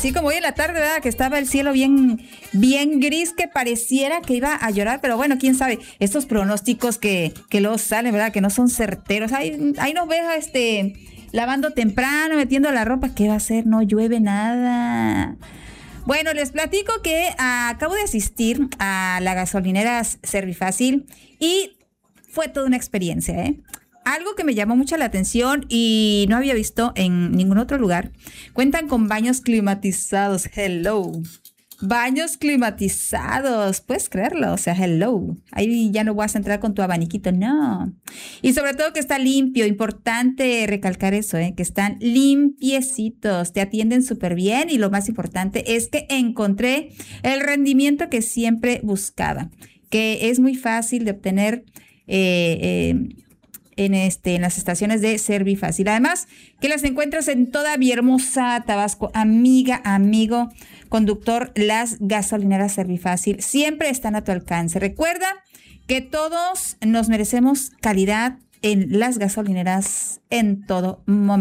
Así como hoy en la tarde, ¿verdad? Que estaba el cielo bien gris, que pareciera que iba a llorar, pero bueno, quién sabe. Estos pronósticos que luego salen, ¿verdad? Que no son certeros. Ahí nos ves lavando temprano, metiendo la ropa. ¿Qué va a hacer? No llueve nada. Bueno, les platico que acabo de asistir a la gasolinera Servifácil y fue toda una experiencia, ¿eh? Algo que me llamó mucho la atención y no había visto en ningún otro lugar. Cuentan con baños climatizados. Hello. Baños climatizados. ¿Puedes creerlo? O sea, hello. Ahí ya no vas a entrar con tu abaniquito, no. Y sobre todo que está limpio. Importante recalcar eso, que están limpiecitos. Te atienden súper bien y lo más importante es que encontré el rendimiento que siempre buscaba, que es muy fácil de obtener en las estaciones de Servifácil. Además, que las encuentras en toda Villahermosa, Tabasco. Amiga, amigo, conductor, las gasolineras Servifácil siempre están a tu alcance. Recuerda que todos nos merecemos calidad en las gasolineras en todo momento.